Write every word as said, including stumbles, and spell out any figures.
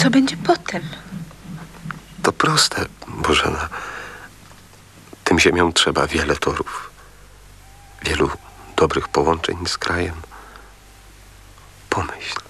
co będzie potem? To proste, Bożena. Tym ziemiom trzeba wiele torów, wielu dobrych połączeń z krajem. Pomyśl.